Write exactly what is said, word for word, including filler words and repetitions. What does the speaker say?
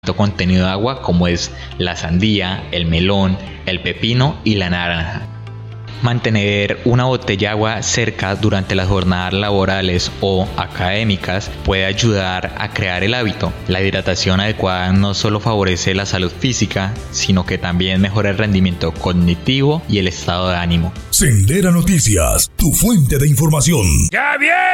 contenido de agua como es la sandía, el melón, el pepino y la naranja. Mantener una botella de agua cerca durante las jornadas laborales o académicas puede ayudar a crear el hábito. La hidratación adecuada no solo favorece la salud física, sino que también mejora el rendimiento cognitivo y el estado de ánimo. Sendera Noticias, tu fuente de información. ¡Ya bien!